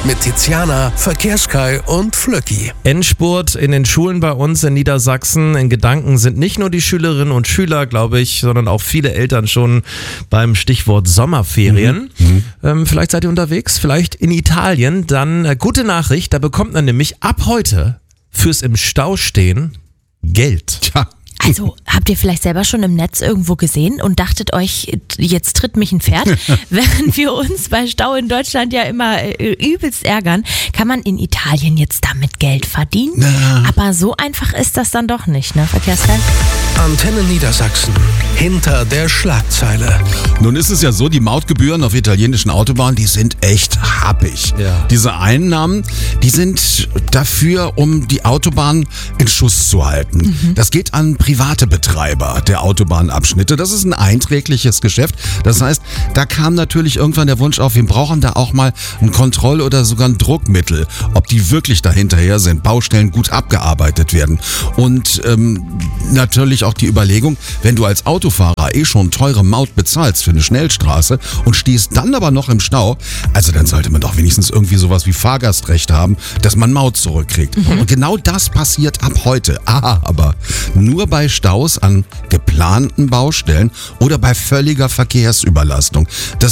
Mit Tiziana, Verkehrskai und Flöcki. Endspurt in den Schulen bei uns in Niedersachsen. In Gedanken sind nicht nur die Schülerinnen und Schüler, glaube ich, sondern auch viele Eltern schon beim Stichwort Sommerferien. Vielleicht seid ihr unterwegs, vielleicht in Italien. Dann gute Nachricht, da bekommt man nämlich ab heute fürs im Stau stehen Geld. Tja. Also, habt ihr vielleicht selber schon im Netz irgendwo gesehen und dachtet euch, jetzt tritt mich ein Pferd? Während wir uns bei Stau in Deutschland ja immer übelst ärgern, kann man in Italien jetzt damit Geld verdienen? Na. Aber so einfach ist das dann doch nicht, ne, Verkehrskai? Antenne Niedersachsen. Hinter der Schlagzeile. Nun ist es ja so, die Mautgebühren auf italienischen Autobahnen, die sind echt happig. Ja. Diese Einnahmen, die sind dafür, um die Autobahn in Schuss zu halten. Das geht an private Betreiber der Autobahnabschnitte. Das ist ein einträgliches Geschäft. Das heißt, da kam natürlich irgendwann der Wunsch auf, wir brauchen da auch mal ein Kontroll- oder sogar ein Druckmittel, ob die wirklich dahinterher sind, Baustellen gut abgearbeitet werden. Und natürlich auch die Überlegung, wenn du als Autofahrer schon teure Maut bezahlst für eine Schnellstraße und stehst dann aber noch im Stau, also dann sollte man doch wenigstens irgendwie sowas wie Fahrgastrecht haben, dass man Maut zurückkriegt. Und genau das passiert ab heute. Aber nur bei Staus an geplanten Baustellen oder bei völliger Verkehrsüberlastung. Das